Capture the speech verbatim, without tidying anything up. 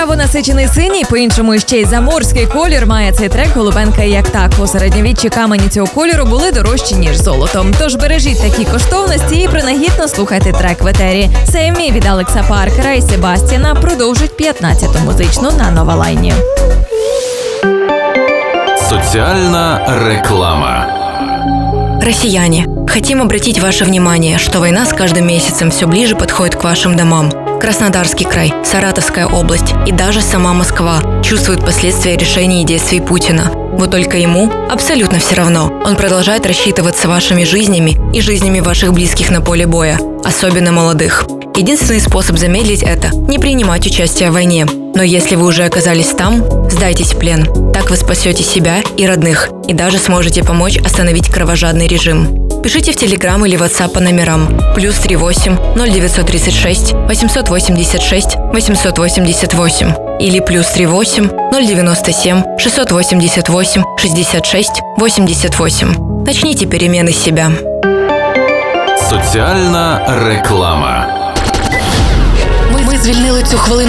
Яскраво насичений синій, по-іншому ще й заморський колір має цей трек «Голубенка як так». У середньовіччі камені цього кольору були дорожчі, ніж золотом. Тож бережіть такі коштовності і принагідно слухайте трек в етері. Say Me від Алекса Паркера і Себастьяна продовжить п'ятнадцяту музичну на Новалайні. Соціальна реклама. Россияне, хотим обратить ваше внимание, что война с каждым месяцем все ближе подходит к вашим домам. Краснодарский край, Саратовская область и даже сама Москва чувствуют последствия решений и действий Путина. Вот только ему абсолютно все равно. Он продолжает рассчитываться вашими жизнями и жизнями ваших близких на поле боя, особенно молодых. Единственный способ замедлить это – не принимать участие в войне. Но если вы уже оказались там, сдайтесь в плен. Так вы спасете себя и родных, и даже сможете помочь остановить кровожадный режим. Пишите в Телеграм или WhatsApp по номерам плюс три восемь ноль девятьсот тридцать шесть восемьсот восемьдесят шесть восемьсот восемьдесят восемь или плюс три восемь ноль девяносто семь шестьсот восемьдесят восемь шестьдесят шесть восемьдесят восемь. Начните перемены с себя. Соціальна реклама. Ми звільнили цю хвилину